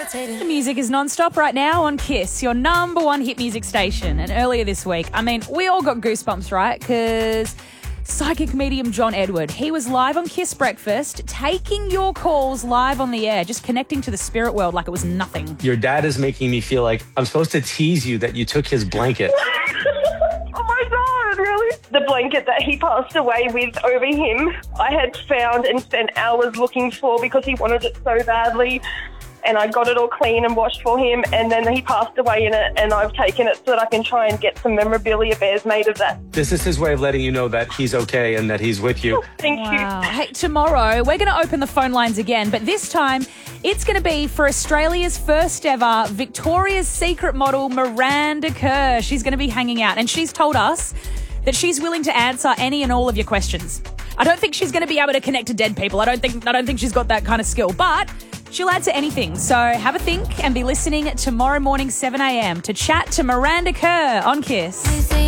The music is non-stop right now on Kiss, your number one hit music station. And earlier this week, we all got goosebumps, right? Because psychic medium John Edward, he was live on Kiss Breakfast, taking your calls live on the air, just connecting to the spirit world like it was nothing. Your dad is making me feel like I'm supposed to tease you that you took his blanket. Oh my God, really? The blanket that he passed away with over him, I had found and spent hours looking for because he wanted it so badly. And I got it all clean and washed for him, and then he passed away in it, and I've taken it so that I can try and get some memorabilia bears made of that. This is his way of letting you know that he's okay and that he's with you. Thank you. Hey, tomorrow we're going to open the phone lines again, but this time it's going to be for Australia's first ever Victoria's Secret model, Miranda Kerr. She's going to be hanging out, and she's told us that she's willing to answer any and all of your questions. I don't think she's going to be able to connect to dead people. I don't think she's got that kind of skill, but she'll answer anything. So have a think and be listening tomorrow morning, 7 a.m. to chat to Miranda Kerr on Kiss.